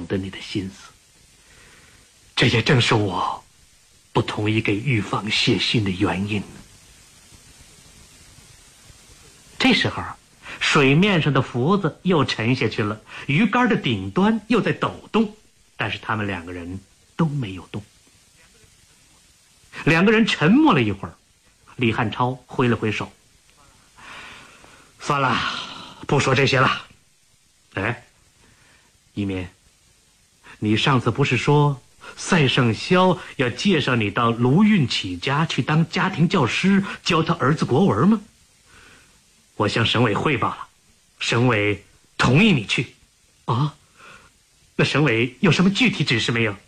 得你的心思。这也正是我不同意给玉芳写信的原因。这时候，水面上的浮子又沉下去了，鱼竿的顶端又在抖动，但是他们两个人都没有动。两个人沉默了一会儿，李汉超挥了挥手：“算了，不说这些了。哎，一鸣，你上次不是说赛圣霄要介绍你到卢运起家去当家庭教师，教他儿子国文吗？我向省委汇报了，省委同意你去。啊，那省委有什么具体指示没有？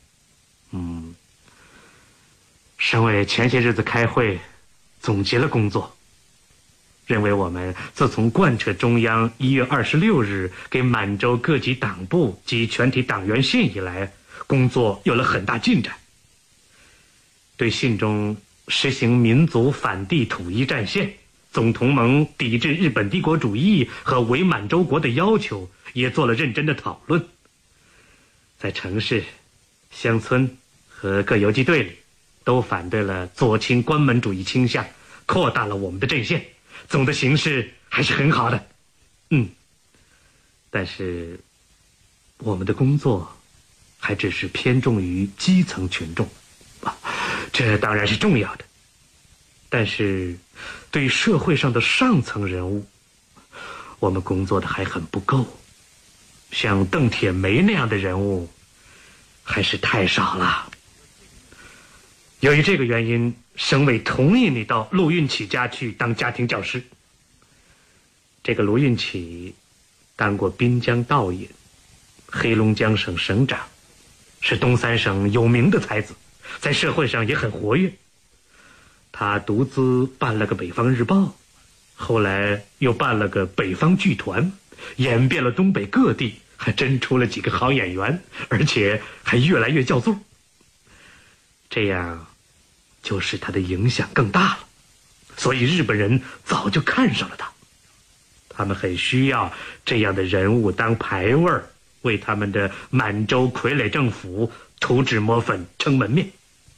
省委前些日子开会总结了工作，认为我们自从贯彻中央1月26日给满洲各级党部及全体党员信以来，工作有了很大进展。对信中实行民族反帝统一战线、总同盟抵制日本帝国主义和伪满洲国的要求也做了认真的讨论。在城市、乡村和各游击队里都反对了左倾关门主义倾向，扩大了我们的阵线，总的形势还是很好的。但是我们的工作还只是偏重于基层群众，这当然是重要的，但是对社会上的上层人物，我们工作的还很不够。像邓铁梅那样的人物还是太少了。由于这个原因，省委同意你到陆运起家去当家庭教师。这个卢运起当过滨江道尹、黑龙江省省长，是东三省有名的才子，在社会上也很活跃。他独资办了个北方日报，后来又办了个北方剧团，演遍了东北各地，还真出了几个好演员，而且还越来越叫座。这样就使他的影响更大了，所以日本人早就看上了他。他们很需要这样的人物当牌位，为他们的满洲傀儡政府涂脂抹粉、撑门面。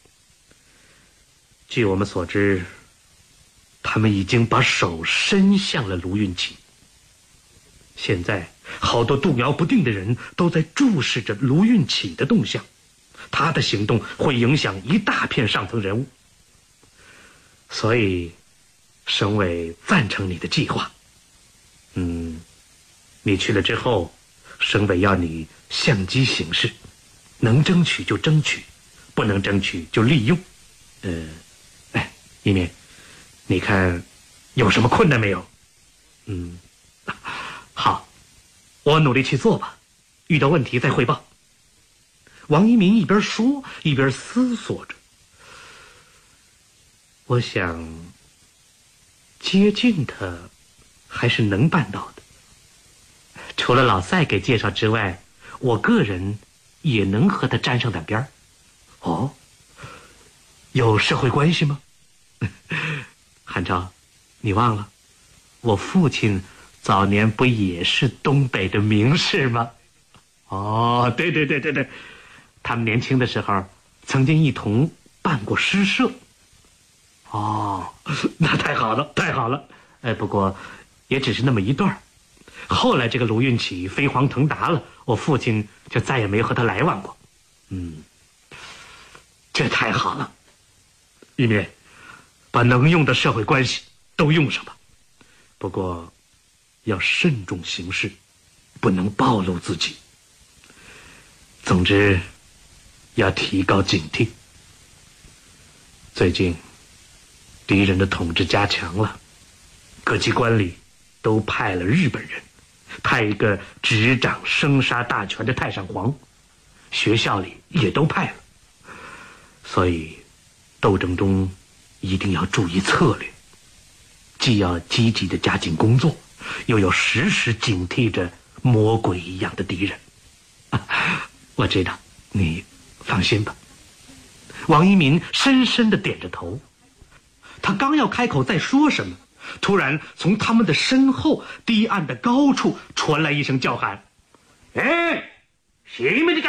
据我们所知，他们已经把手伸向了卢运起。现在好多动摇不定的人都在注视着卢运起的动向，他的行动会影响一大片上层人物。所以省委赞成你的计划。你去了之后，省委要你相机行事，能争取就争取，不能争取就利用。一鸣，你看有什么困难没有？好，我努力去做吧，遇到问题再汇报。王一鸣一边说一边思索着，我想接近他还是能办到的。除了老赛给介绍之外，我个人也能和他沾上点边儿。哦，有社会关系吗？汉超，你忘了，我父亲早年不也是东北的名士吗？哦，对，他们年轻的时候曾经一同办过诗社。哦，那太好了。不过也只是那么一段。后来这个卢运起飞黄腾达了，我父亲就再也没有和他来往过。这太好了。一鸣，把能用的社会关系都用上吧，不过要慎重行事，不能暴露自己。总之要提高警惕。最近敌人的统治加强了，各机关里都派了日本人，派一个执掌生杀大权的太上皇，学校里也都派了。所以斗争中一定要注意策略，既要积极的加紧工作，又要时时警惕着魔鬼一样的敌人。我知道，你放心吧。王一鸣深深地点着头，他刚要开口再说什么，突然从他们的身后堤岸的高处传来一声叫喊：“哎，谁们的